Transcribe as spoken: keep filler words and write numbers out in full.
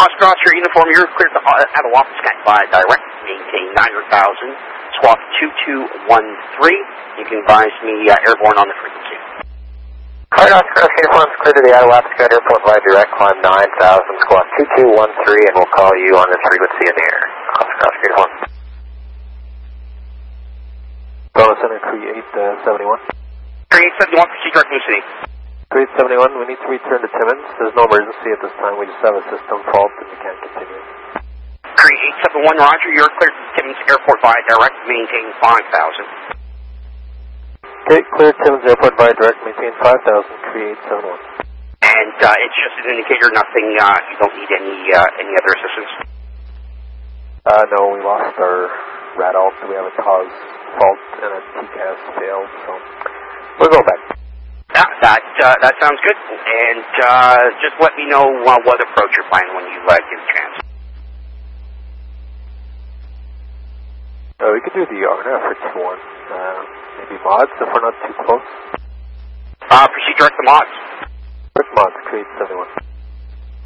Oscar Oscar uniform, you're clear to uh, out of office, stand by direct, maintain nine hundred thousand, swap two two one three. You can advise me uh, airborne on the frequency. Alright, Oscar Oscar uniform is clear to the Ottawa Sky Airport by direct, climb nine thousand, squawk two two one three, and we'll call you on this frequency in the air. Oscar Oscar uniform. Donald Center, three eight seventy-one. three eight seven one, proceed direct Blue City. three eight seven one, we need to return to Timmins. There's no emergency at this time, we just have a system fault and we can't continue. three eight seven one, roger, you're clear to Timmins Airport by direct, maintain five thousand. Okay, clear Timmins Airport by direct, maintain five thousand, three eight seven one. And uh, it's just an indicator, nothing, uh, you don't need any uh, any other assistance? Uh, no, we lost our radar, so we have a cause fault and a T C A S failed, so we'll go back. Yeah, that, uh, that sounds good. And uh, just let me know uh, what approach you're planning when you uh, get a chance. Uh, we could do the R N F for two one. Uh, maybe mods if we're not too close. Uh, proceed direct to mods. Quick mods, create seventy-one.